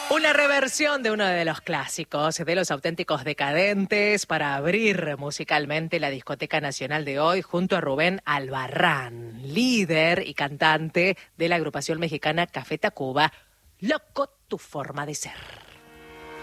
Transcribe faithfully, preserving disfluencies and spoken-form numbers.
Una reversión de uno de los clásicos de Los Auténticos Decadentes para abrir musicalmente la Discoteca Nacional de hoy junto a Rubén Albarrán, líder y cantante de la agrupación mexicana Café Tacuba. Loco, tu forma de ser.